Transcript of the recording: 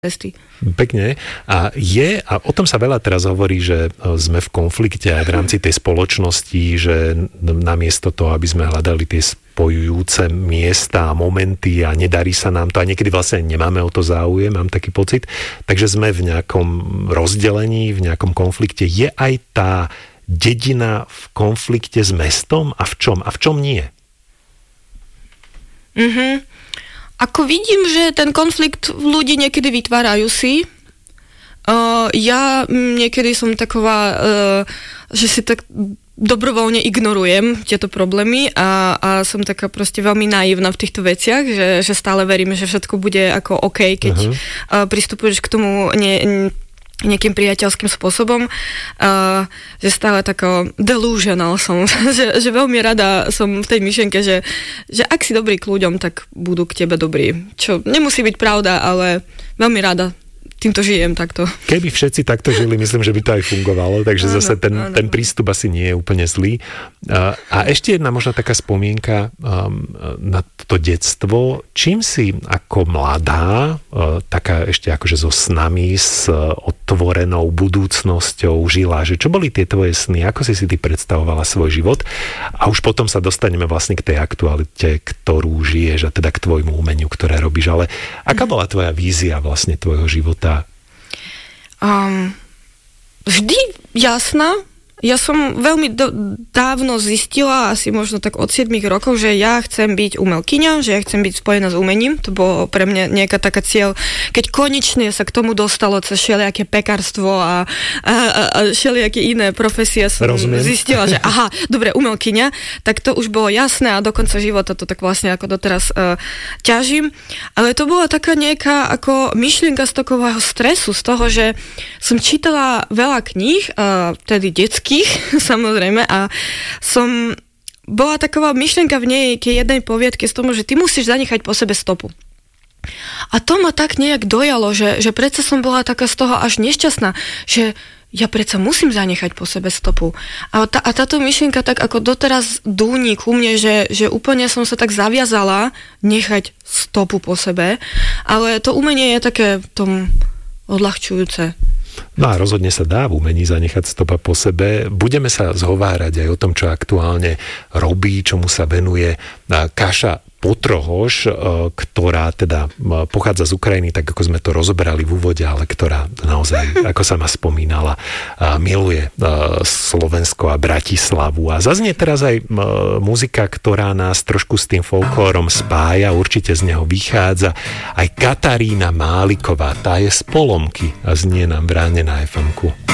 cesty. Pekne. A o tom sa veľa teraz hovorí, že sme v konflikte aj v rámci tej spoločnosti, že namiesto toho, aby sme hľadali tie spojujúce miesta a momenty a nedarí sa nám to a niekedy vlastne nemáme o to záujem, mám taký pocit. Takže sme v nejakom rozdelení, v nejakom konflikte. Je aj tá dedina v konflikte s mestom a v čom? A v čom nie? Ako vidím, že ten konflikt ľudí niekedy vytvárajú si. Ja niekedy som taková, že si tak dobrovoľne ignorujem tieto problémy a som taká proste veľmi naivná v týchto veciach, že stále verím, že všetko bude ako OK, keď pristupuješ k tomu nejakým priateľským spôsobom, že stále tako delusional som, že veľmi rada som v tej myšlienke, že ak si dobrý k ľuďom, tak budú k tebe dobrí. Čo nemusí byť pravda, ale veľmi rada týmto žijem takto. Keby všetci takto žili, myslím, že by to aj fungovalo, takže áno, zase ten prístup asi nie je úplne zlý. A ešte jedna možno taká spomienka na to detstvo. Čím si ako mladá, taká ešte akože so snami, s otvorenou budúcnosťou žila? Že čo boli tie tvoje sny? Ako si ty predstavovala svoj život? A už potom sa dostaneme vlastne k tej aktualite, ktorú žiješ a teda k tvojmu umeniu, ktoré robíš. Ale aká bola tvoja vízia vlastne tvojho života? Vždy jasná. Ja som veľmi dávno zistila, asi možno tak od 7 rokov, že ja chcem byť umelkyňa, že ja chcem byť spojená s umením. To bolo pre mňa nejaká taká cieľ, keď konečne sa k tomu dostalo cez všelijaké pekárstvo a všelijaké iné profesie som zistila, že aha, dobre, umelkyňa, tak to už bolo jasné a do konca života to tak vlastne ako doteraz ťažím. Ale to bola taká nejaká ako myšlienka z takového stresu, z toho, že som čítala veľa kníh, tedy detských, samozrejme, a bola taková myšlienka v nejakej jednej poviedke z tomu, že ty musíš zanechať po sebe stopu. A to ma tak nejak dojalo, že predsa som bola taká z toho až nešťastná, že ja predsa musím zanechať po sebe stopu. A táto myšlienka tak ako doteraz dúni ku mne, že úplne som sa tak zaviazala nechať stopu po sebe, ale to umenie je také tom odľahčujúce. No a rozhodne sa dá v umení zanechať stopa po sebe. Budeme sa zhovárať aj o tom, čo aktuálne robí, čomu sa venuje Kaša Potrohoš, ktorá teda pochádza z Ukrajiny, tak ako sme to rozoberali v úvode, ale ktorá naozaj, ako sa ma spomínala, miluje Slovensko a Bratislavu. A zaznie teraz aj muzika, ktorá nás trošku s tým folklórom spája, určite z neho vychádza. Aj Katarína Máliková, tá je z Polomky a znie nám v ráne na FM-ku.